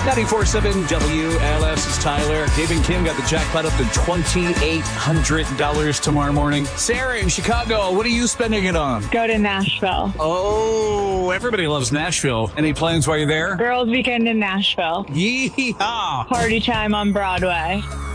94.7 WLS is Tyler. Dave and Kim got the jackpot up to $2,800 tomorrow morning. Sarah in Chicago, what are you spending it on? Go to Nashville. Oh, everybody loves Nashville. Any plans while you're there? Girls Weekend in Nashville. Yeehaw! Party time on Broadway.